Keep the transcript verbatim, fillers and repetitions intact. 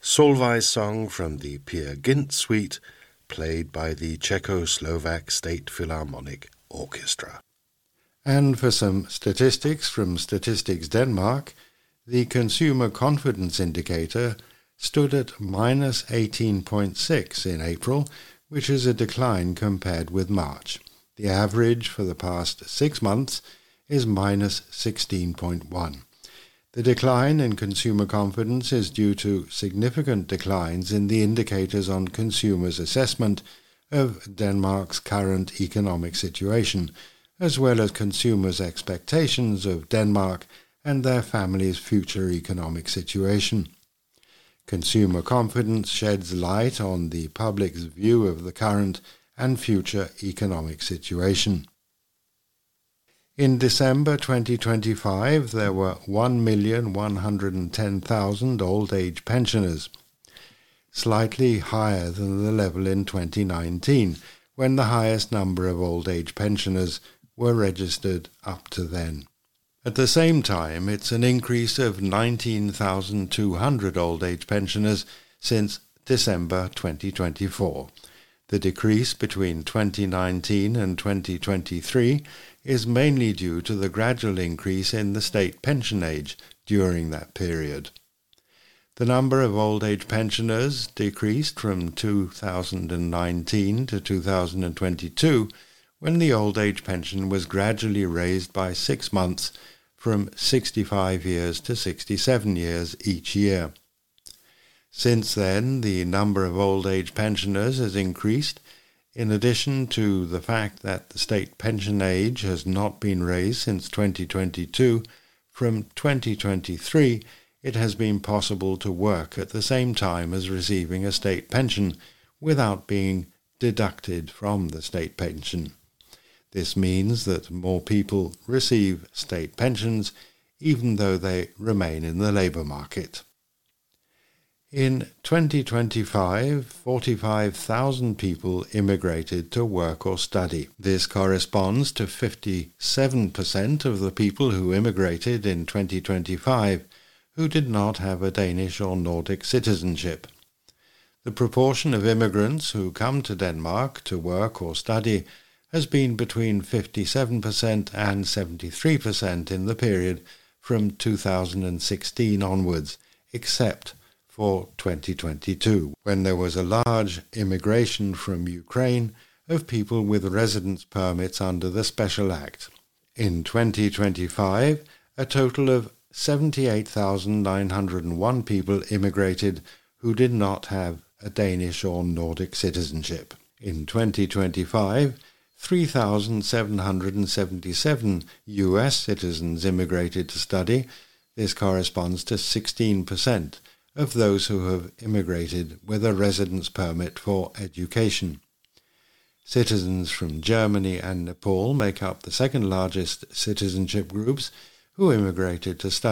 Solvay's song from the Peer Gynt Suite, played by the Czechoslovak State Philharmonic Orchestra. And for some statistics from Statistics Denmark, the Consumer Confidence Indicator stood at minus eighteen point six in April, which is a decline compared with March. The average for the past six months is minus sixteen point one. The decline in consumer confidence is due to significant declines in the indicators on consumers' assessment of Denmark's current economic situation, as well as consumers' expectations of Denmark and their families' future economic situation. Consumer confidence sheds light on the public's view of the current and future economic situation. In December twenty twenty-five, there were one million one hundred ten thousand old-age pensioners, slightly higher than the level in twenty nineteen, when the highest number of old-age pensioners were registered up to then. At the same time, it's an increase of nineteen thousand two hundred old-age pensioners since December twenty twenty-four. The decrease between twenty nineteen and twenty twenty-three is mainly due to the gradual increase in the state pension age during that period. The number of old-age pensioners decreased from two thousand nineteen to two thousand twenty-two, when the old-age pension was gradually raised by six months from sixty-five years to sixty-seven years each year. Since then, the number of old-age pensioners has increased, in addition to the fact that the state pension age has not been raised since twenty twenty-two. From twenty twenty-three, it has been possible to work at the same time as receiving a state pension without being deducted from the state pension. This means that more people receive state pensions even though they remain in the labour market. In twenty twenty-five, forty-five thousand people immigrated to work or study. This corresponds to fifty-seven percent of the people who immigrated in twenty twenty-five who did not have a Danish or Nordic citizenship. The proportion of immigrants who come to Denmark to work or study has been between fifty-seven percent and seventy-three percent in the period from two thousand sixteen onwards, except for twenty twenty-two, when there was a large immigration from Ukraine of people with residence permits under the Special Act. In twenty twenty-five, a total of seventy-eight thousand nine hundred one people immigrated who did not have a Danish or Nordic citizenship. In twenty twenty-five, three thousand seven hundred seventy-seven U S citizens immigrated to study. This corresponds to sixteen percent of those who have immigrated with a residence permit for education. Citizens from Germany and Nepal make up the second largest citizenship groups who immigrated to study.